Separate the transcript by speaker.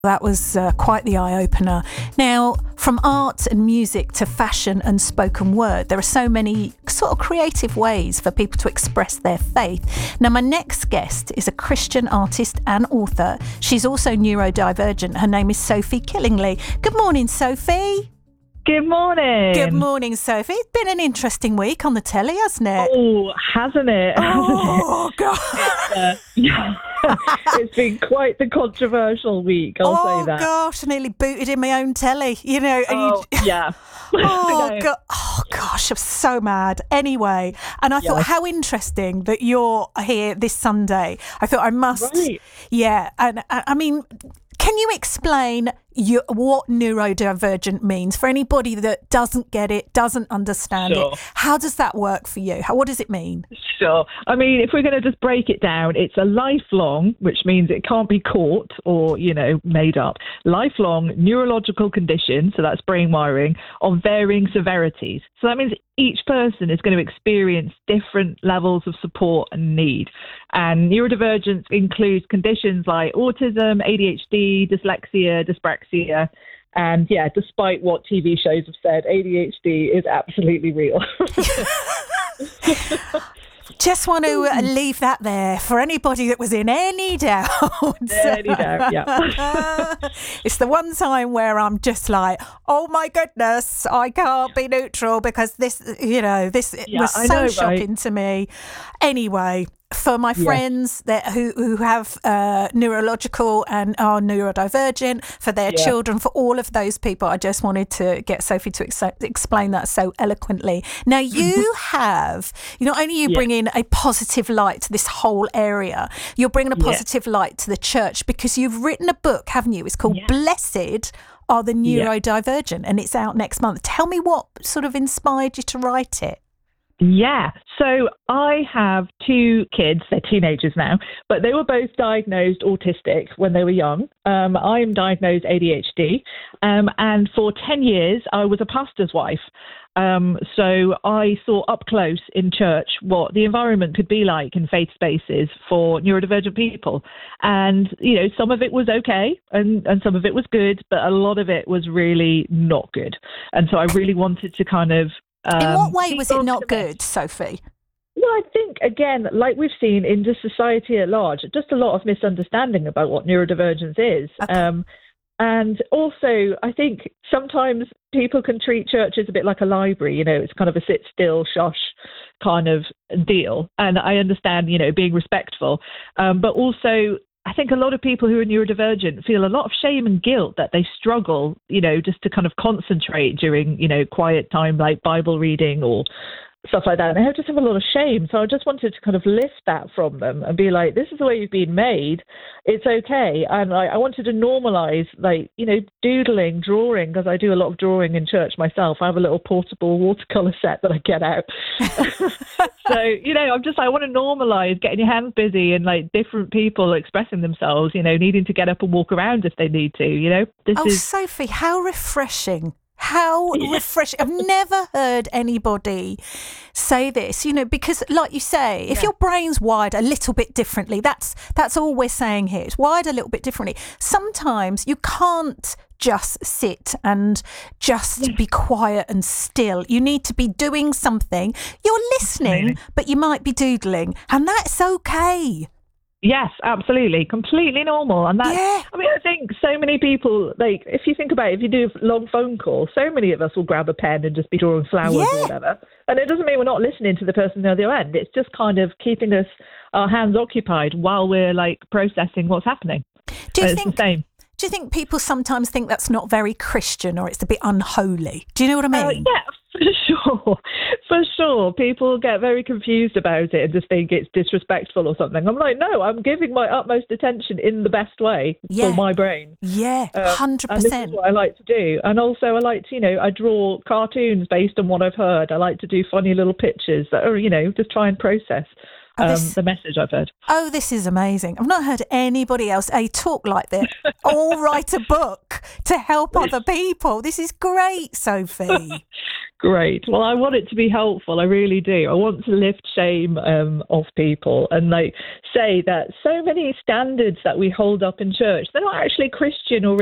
Speaker 1: That was quite the eye-opener. Now, from art and music to fashion and spoken word, there are so many sort of creative ways for people to express their faith. Now, my next guest is a Christian artist and author. She's also neurodivergent. Her name is Sophie Killingley. Good morning, Sophie.
Speaker 2: Good morning.
Speaker 1: Good morning, Sophie. It's been an interesting week on the telly, hasn't it?
Speaker 2: Oh, hasn't it?
Speaker 1: Oh, God.
Speaker 2: It's been quite the controversial week, I'll say that.
Speaker 1: Oh, gosh, I nearly booted in my own telly, you know.
Speaker 2: Yeah.
Speaker 1: Oh, gosh, I'm so mad. Anyway, and I thought, how interesting that you're here this Sunday. I thought I must.
Speaker 2: Right.
Speaker 1: Yeah, and I mean, can you explain what neurodivergent means for anybody that doesn't get it, doesn't understand it? How does that work for you? What does it mean?
Speaker 2: Sure. I mean, if we're going to just break it down, it's a lifelong, which means it can't be caught or, made up, lifelong neurological condition, so that's brain wiring, of varying severities. So that means each person is going to experience different levels of support and need. And neurodivergence includes conditions like autism, ADHD, dyslexia, dyspraxia. And yeah, despite what TV shows have said, ADHD is absolutely real.
Speaker 1: Just want to leave that there for anybody that was in any doubt.
Speaker 2: Any doubt, yeah.
Speaker 1: It's the one time where I'm just like, oh my goodness, I can't be neutral because this was so shocking to me. Anyway, for my friends who have neurological and are neurodivergent, for their children, for all of those people, I just wanted to get Sophie to explain that so eloquently. Now, you have, not only you bring in a positive light to this whole area, you're bringing a positive light to the church because you've written a book, haven't you? It's called Blessed Are the Neurodivergent, and it's out next month. Tell me what sort of inspired you to write it.
Speaker 2: Yeah. So I have two kids. They're teenagers now, but they were both diagnosed autistic when they were young. I am diagnosed ADHD. And for 10 years, I was a pastor's wife. So I saw up close in church what the environment could be like in faith spaces for neurodivergent people. And, some of it was okay and some of it was good, but a lot of it was really not good. And so I really wanted to kind of
Speaker 1: in what way was it not good, Sophie?
Speaker 2: Well, I think, again, like we've seen in just society at large, just a lot of misunderstanding about what neurodivergence is. Okay. And also, I think sometimes people can treat churches a bit like a library. It's kind of a sit still, shush kind of deal. And I understand, being respectful. But also, I think a lot of people who are neurodivergent feel a lot of shame and guilt that they struggle, just to kind of concentrate during, quiet time like Bible reading or stuff like that. And they just have a lot of shame. So I just wanted to kind of lift that from them and be like, this is the way you've been made. It's okay. And I wanted to normalize, doodling, drawing, because I do a lot of drawing in church myself. I have a little portable watercolor set that I get out. So, I want to normalize getting your hands busy and different people expressing themselves, needing to get up and walk around if they need to,
Speaker 1: Sophie, how refreshing. How refreshing. I've never heard anybody say this, because like you say, if your brain's wired a little bit differently, that's all we're saying here. It's wired a little bit differently. Sometimes you can't just sit and just be quiet and still. You need to be doing something. You're listening, but you might be doodling, and that's okay.
Speaker 2: Yes, absolutely. Completely normal. And I think so many people, if you think about it, if you do a long phone call, so many of us will grab a pen and just be drawing flowers or whatever. And it doesn't mean we're not listening to the person on the other end. It's just kind of keeping our hands occupied while we're processing what's happening. It's the same.
Speaker 1: Do you think people sometimes think that's not very Christian or it's a bit unholy? Do you know what I mean? For sure. People get very confused about it and just think it's disrespectful or something. I'm like, no, I'm giving my utmost attention in the best way for my brain. Yeah, 100%. And this is what I like to do. And also I like to, I draw cartoons based on what I've heard. I like to do funny little pictures that are, just try and process
Speaker 2: the message I've heard.
Speaker 1: Oh, this is amazing. I've not heard anybody else talk like this or write a book to help other people. This is great, Sophie.
Speaker 2: Great. Well, I want it to be helpful. I really do. I want to lift shame off people and say that so many standards that we hold up in church, they're not actually Christian or